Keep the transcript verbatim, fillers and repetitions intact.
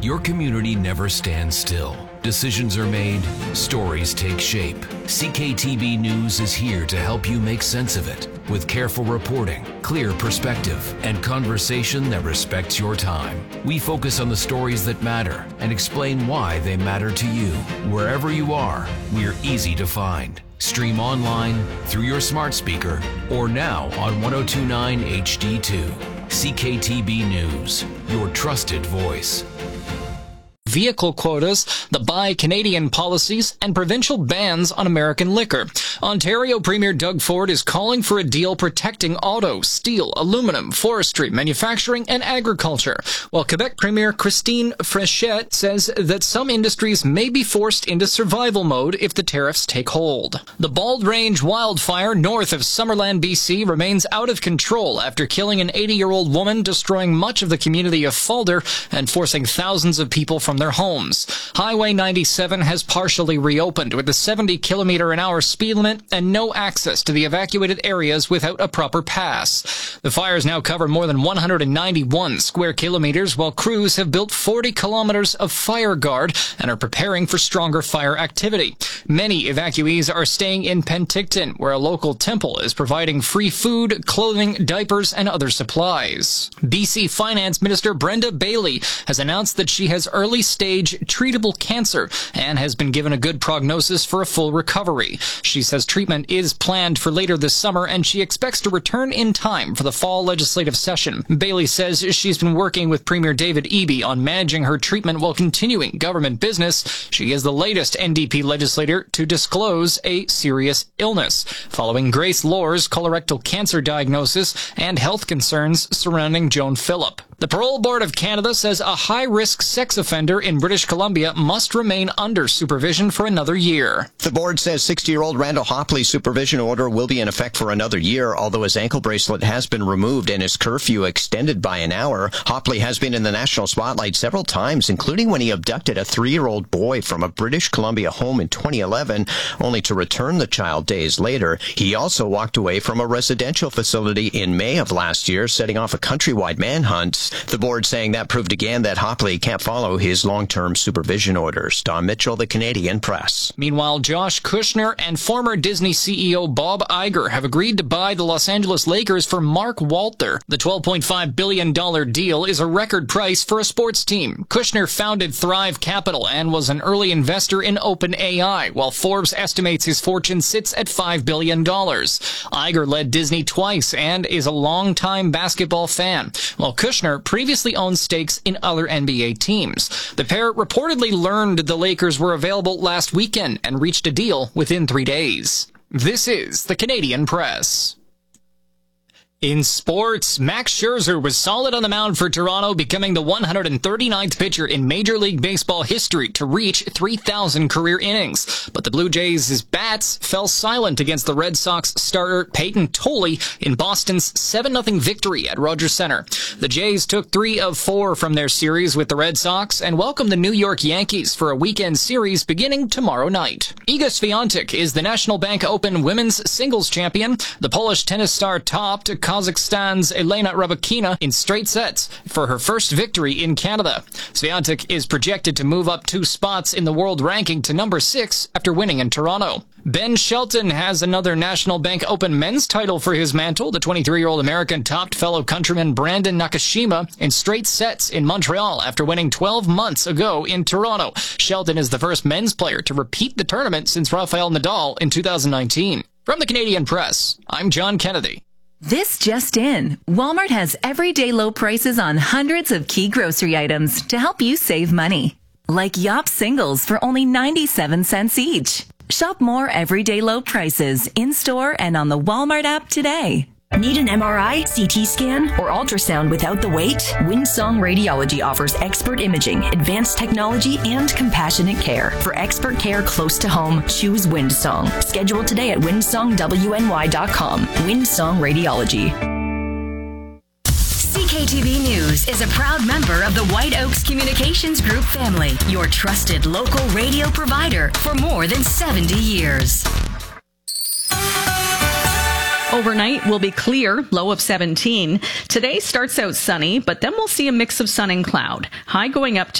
Your community never stands still. Decisions are made, stories take shape. C K T B News is here to help you make sense of it with careful reporting, clear perspective, and conversation that respects your time. We focus on the stories that matter and explain why they matter to you. Wherever you are, we're easy to find. Stream online, through your smart speaker, or now on ten twenty-nine H D two. C K T B News, your trusted voice. Vehicle quotas, the Buy Canadian policies, and provincial bans on American liquor. Ontario Premier Doug Ford is calling for a deal protecting auto, steel, aluminum, forestry, manufacturing, and agriculture, while Quebec Premier Christine Fréchette says that some industries may be forced into survival mode if the tariffs take hold. The Bald Range wildfire north of Summerland, B C remains out of control after killing an eighty-year-old woman, destroying much of the community of Falder, and forcing thousands of people from their homes. Highway ninety-seven has partially reopened with a seventy kilometer an hour speed limit and no access to the evacuated areas without a proper pass. The fires now cover more than one hundred ninety-one square kilometers, while crews have built forty kilometers of fire guard and are preparing for stronger fire activity. Many evacuees are staying in Penticton, where a local temple is providing free food, clothing, diapers, and other supplies. B C Finance Minister Brenda Bailey has announced that she has early stage treatable cancer and has been given a good prognosis for a full recovery. She says treatment is planned for later this summer and she expects to return in time for the fall legislative session. Bailey says she's been working with Premier David Eby on managing her treatment while continuing government business. She is the latest N D P legislator to disclose a serious illness, following Grace Lohr's colorectal cancer diagnosis and health concerns surrounding Joan Phillip. The Parole Board of Canada says a high-risk sex offender in British Columbia must remain under supervision for another year. The board says sixty-year-old Randall Hopley's supervision order will be in effect for another year, although his ankle bracelet has been removed and his curfew extended by an hour. Hopley has been in the national spotlight several times, including when he abducted a three-year-old boy from a British Columbia home in twenty eleven, only to return the child days later. He also walked away from a residential facility in May of last year, setting off a countrywide manhunt. The board saying that proved again that Hopley can't follow his long-term supervision orders. Don Mitchell, The Canadian Press. Meanwhile, Josh Kushner and former Disney C E O Bob Iger have agreed to buy the Los Angeles Lakers for Mark Walter. The twelve point five billion dollars deal is a record price for a sports team. Kushner founded Thrive Capital and was an early investor in OpenAI, while Forbes estimates his fortune sits at five billion dollars. Iger led Disney twice and is a longtime basketball fan, while Kushner previously owned stakes in other N B A teams. The pair reportedly learned the Lakers were available last weekend and reached a deal within three days. This is the Canadian Press. In sports, Max Scherzer was solid on the mound for Toronto, becoming the one hundred thirty-ninth pitcher in Major League Baseball history to reach three thousand career innings. But the Blue Jays' bats fell silent against the Red Sox starter Peyton Tolley in Boston's seven nothing victory at Rogers Center. The Jays took three of four from their series with the Red Sox and welcomed the New York Yankees for a weekend series beginning tomorrow night. Iga Swiatek is the National Bank Open women's singles champion. The Polish tennis star topped Kazakhstan's Elena Rybakina in straight sets for her first victory in Canada. Swiatek is projected to move up two spots in the world ranking to number six after winning in Toronto. Ben Shelton has another National Bank Open men's title for his mantle. The twenty-three-year-old American topped fellow countryman Brandon Nakashima in straight sets in Montreal after winning twelve months ago in Toronto. Shelton is the first men's player to repeat the tournament since Rafael Nadal in two thousand nineteen. From the Canadian Press, I'm John Kennedy. This just in. Walmart has everyday low prices on hundreds of key grocery items to help you save money. Like Yop singles for only ninety-seven cents each. Shop more everyday low prices in-store and on the Walmart app today. Need an M R I, C T scan, or ultrasound without the wait? Windsong Radiology offers expert imaging, advanced technology, and compassionate care. For expert care close to home, choose Windsong. Schedule today at windsong w n y dot com. Windsong Radiology. C K T V News is a proud member of the White Oaks Communications Group family, your trusted local radio provider for more than seventy years. Overnight will be clear, low of seventeen. Today starts out sunny, but then we'll see a mix of sun and cloud. High going up to